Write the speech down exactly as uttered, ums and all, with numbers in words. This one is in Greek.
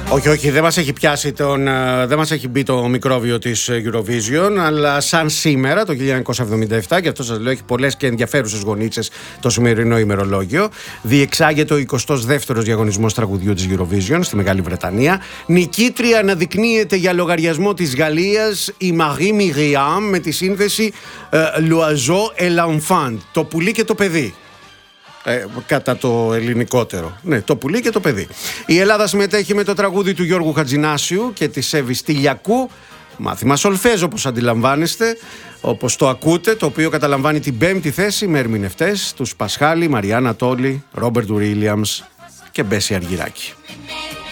Όχι, όχι, δεν μας έχει πιάσει τον, δεν μας έχει μπει το μικρόβιο της Eurovision, αλλά σαν σήμερα το χίλια εννιακόσια εβδομήντα επτά, και αυτό σας λέω έχει πολλές και ενδιαφέρουσες γωνίτσες το σημερινό ημερολόγιο, διεξάγεται ο εικοστός δεύτερος διαγωνισμός τραγουδιού της Eurovision στη Μεγάλη Βρετανία. Νικήτρια αναδεικνύεται για λογαριασμό της Γαλλίας η Marie Myriam με τη σύνθεση L'oiseau et l'enfant, το πουλί και το παιδί. Ε, κατά το ελληνικότερο. Ναι, το πουλί και το παιδί. Η Ελλάδα συμμετέχει με το τραγούδι του Γιώργου Χατζηνάσιου και της Εύης Τηλιακού. Μάθημα σολφέζ, όπως αντιλαμβάνεστε, όπως το ακούτε, το οποίο καταλαμβάνει την πέμπτη θέση με ερμηνευτές τους Πασχάλη, Μαριάννα Τόλη, Ρόμπερτ Ουίλιαμς και Μπέση Αργυράκη.